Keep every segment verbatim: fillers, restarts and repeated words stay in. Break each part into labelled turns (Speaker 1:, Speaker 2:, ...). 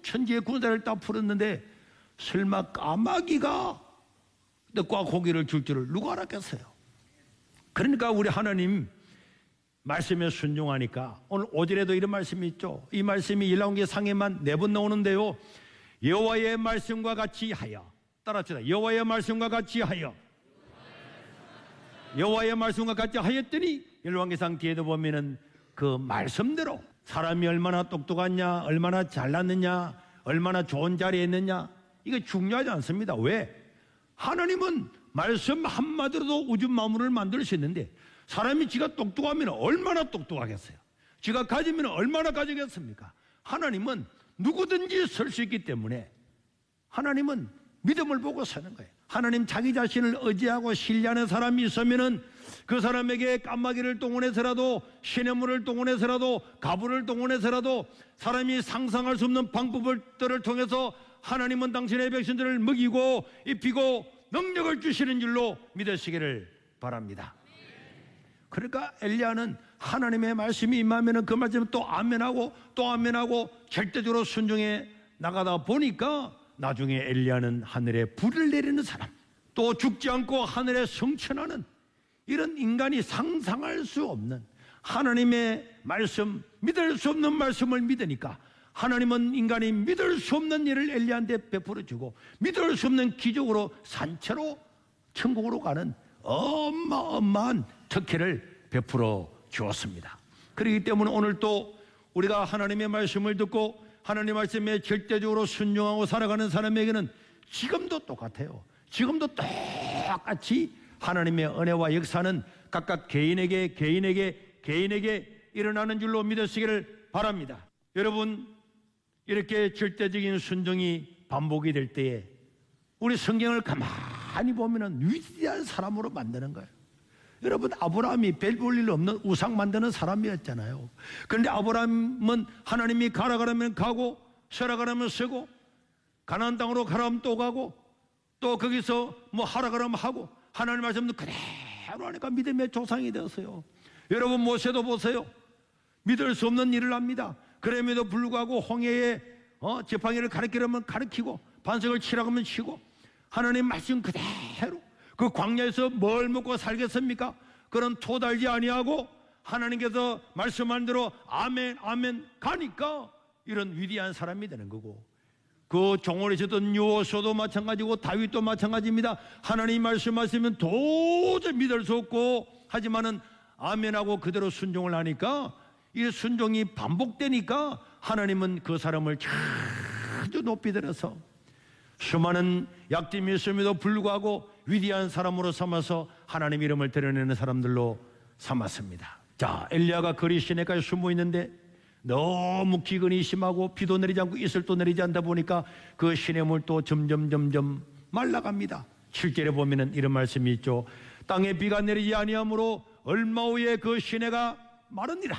Speaker 1: 천지의 군사를 다 풀었는데 설마 까마귀가 떡과 고기를 줄 줄을 누가 알았겠어요? 그러니까 우리 하나님 말씀에 순종하니까 오늘 오 절에도 이런 말씀이 있죠. 이 말씀이 열왕기 상에만 네 번 나오는데요. 여호와의 말씀과 같이 하여, 따라합시다. 여호와의 말씀과 같이 하여, 여호와의 말씀과 같이 하였더니 열왕기상 뒤에도 보면은 그 말씀대로 사람이 얼마나 똑똑하냐, 얼마나 잘났느냐, 얼마나 좋은 자리에 있느냐, 이게 중요하지 않습니다. 왜? 하나님은 말씀 한마디로도 우주 만물을 만들 수 있는데 사람이 지가 똑똑하면 얼마나 똑똑하겠어요? 지가 가지면 얼마나 가지겠습니까? 하나님은 누구든지 설 수 있기 때문에 하나님은 믿음을 보고 사는 거예요. 하나님 자기 자신을 의지하고 신뢰하는 사람이 있으면은 그 사람에게 까마귀를 동원해서라도, 시냇물을 동원해서라도, 가부를 동원해서라도 사람이 상상할 수 없는 방법들을 통해서 하나님은 당신의 백성들을 먹이고 입히고 능력을 주시는 줄로 믿으시기를 바랍니다. 그러니까 엘리야는 하나님의 말씀이 임하면 그 말씀을 또 아멘하고 또 아멘하고 절대적으로 순종해 나가다 보니까 나중에 엘리야는 하늘에 불을 내리는 사람, 또 죽지 않고 하늘에 승천하는 이런 인간이 상상할 수 없는 하나님의 말씀, 믿을 수 없는 말씀을 믿으니까 하나님은 인간이 믿을 수 없는 일을 엘리야한테 베풀어 주고 믿을 수 없는 기적으로 산채로 천국으로 가는 어마어마한 특혜를 베풀어 주었습니다. 그렇기 때문에 오늘 또 우리가 하나님의 말씀을 듣고 하나님의 말씀에 절대적으로 순종하고 살아가는 사람에게는 지금도 똑같아요. 지금도 똑같이 하나님의 은혜와 역사는 각각 개인에게 개인에게 개인에게 일어나는 줄로 믿으시기를 바랍니다. 여러분, 이렇게 절대적인 순종이 반복이 될 때에 우리 성경을 가만히 보면은 위대한 사람으로 만드는 거예요. 여러분, 아브라함이 별 볼 일 없는 우상 만드는 사람이었잖아요. 그런데 아브라함은 하나님이 가라 그러면 가고 서라 그러면 서고 가나안 땅으로 가라면 또 가고 또 거기서 뭐 하라 그러면 하고 하나님 말씀도 그대로 하니까 믿음의 조상이 되었어요. 여러분, 모세도 보세요. 믿을 수 없는 일을 합니다. 그럼에도 불구하고 홍해에 어, 지팡이를 가리키려면 가리키고 반석을 치라고 하면 치고 하나님 말씀 그대로 그 광야에서 뭘 먹고 살겠습니까? 그런 토 달지 아니하고 하나님께서 말씀한 대로 아멘 아멘 가니까 이런 위대한 사람이 되는 거고, 그 종을 있었던 요호수아도 마찬가지고 다윗도 마찬가지입니다. 하나님 말씀하시면 도저히 믿을 수 없고 하지만은 아멘하고 그대로 순종을 하니까 이 순종이 반복되니까 하나님은 그 사람을 아주 높이 들어서 수많은 약점이 있음에도 불구하고 위대한 사람으로 삼아서 하나님 이름을 드러내는 사람들로 삼았습니다. 자, 엘리야가 거리 시내까지 숨어 있는데 너무 기근이 심하고 비도 내리지 않고 이슬도 내리지 않다 보니까 그 시냇물도 점점 점점 말라갑니다. 칠 절에 보면은 이런 말씀이 있죠. 땅에 비가 내리지 아니하므로 얼마 후에 그 시내가 마르니라.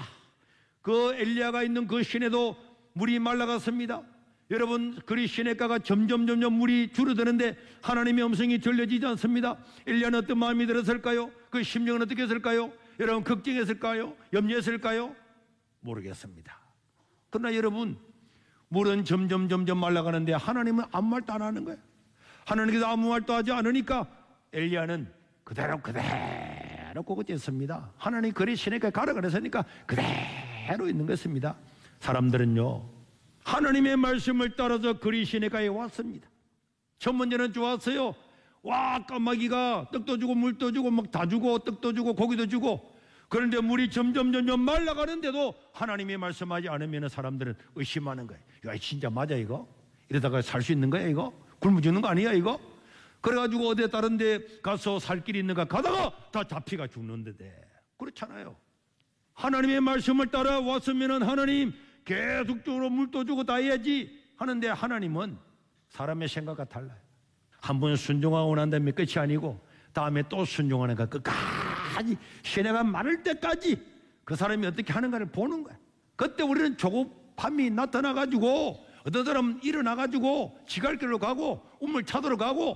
Speaker 1: 그 엘리야가 있는 그 시내도 물이 말라갔습니다. 여러분, 그리 시냇가가 점점 점점 물이 줄어드는데 하나님의 음성이 들려지지 않습니다. 엘리야는 어떤 마음이 들었을까요? 그 심정은 어떻게 했을까요? 여러분, 걱정했을까요? 염려했을까요? 모르겠습니다. 그러나 여러분, 물은 점점 점점 말라가는데 하나님은 아무 말도 안 하는 거예요. 하나님께서 아무 말도 하지 않으니까 엘리야는 그대로 그대로 그곳에 있습니다. 하나님 그리 시냇가에 가라 그랬으니까 그대로 있는 것입니다. 사람들은요, 하나님의 말씀을 따라서 그리 시냇가에 왔습니다. 첫 번째는 좋았어요. 와, 까마귀가 떡도 주고 물도 주고 막 다 주고 떡도 주고 고기도 주고, 그런데 물이 점점 점점 말라가는데도 하나님이 말씀하지 않으면 사람들은 의심하는 거예요. 야, 진짜 맞아 이거? 이러다가 살 수 있는 거야 이거? 굶어 죽는 거 아니야 이거? 그래가지고 어디 다른 데 가서 살 길이 있는가 가다가 다 잡히가 죽는데, 그렇잖아요. 하나님의 말씀을 따라 왔으면 하나님 계속적으로 물도 주고 다 해야지 하는데 하나님은 사람의 생각과 달라요. 한 번 순종하고 난 다음에 끝이 아니고 다음에 또 순종하는 거야. 끝까지 시내가 마를 때까지 그 사람이 어떻게 하는가를 보는 거야. 그때 우리는 조급함이 나타나가지고 어떤 사람은 일어나가지고 지갈길로 가고 우물 찾으러 가고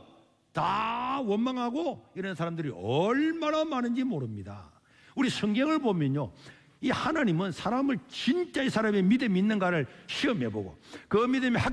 Speaker 1: 다 원망하고 이런 사람들이 얼마나 많은지 모릅니다. 우리 성경을 보면요, 이 하나님은 사람을 진짜 이 사람의 믿음이 있는가를 시험해보고 그 믿음이 합